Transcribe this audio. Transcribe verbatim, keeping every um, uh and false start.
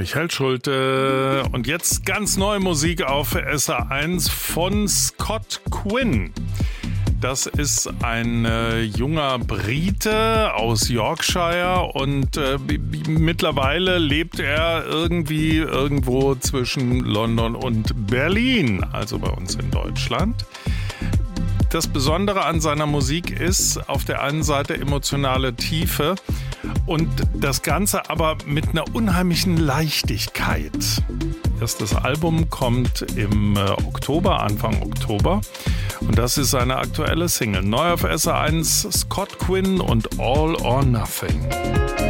Michael Schulte. Und jetzt ganz neue Musik auf S R eins von Scott Quinn. Das ist ein äh, junger Brite aus Yorkshire und äh, mittlerweile lebt er irgendwie irgendwo zwischen London und Berlin, also bei uns in Deutschland. Das Besondere an seiner Musik ist auf der einen Seite emotionale Tiefe und das Ganze aber mit einer unheimlichen Leichtigkeit. Erstes Album kommt im Oktober, Anfang Oktober, und das ist seine aktuelle Single. Neu auf S R eins, Scott Quinn und All or Nothing.